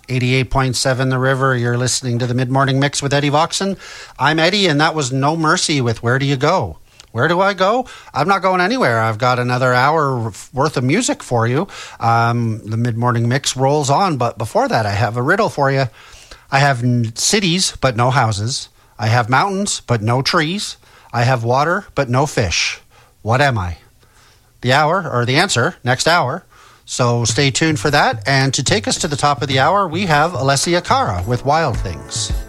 88.7 The River. You're listening to the Mid-Morning Mix with Eddie Voxon. I'm Eddie, and that was No Mercy with Where Do You Go? Where do I go? I'm not going anywhere. I've got another hour worth of music for you. The Mid-Morning Mix rolls on, but before that, I have a riddle for you. I have cities, but no houses. I have mountains, but no trees. I have water, but no fish. What am I? The answer, next hour. So stay tuned for that. And to take us to the top of the hour, we have Alessia Cara with Wild Things.